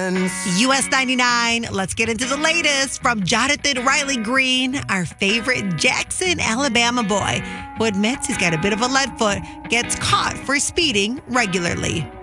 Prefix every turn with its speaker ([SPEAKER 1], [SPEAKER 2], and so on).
[SPEAKER 1] friends.
[SPEAKER 2] US 99, let's get into the latest from Jonathan Riley Green, our favorite Jackson, Alabama boy, who admits he's got a bit of a lead foot, gets caught for speeding regularly.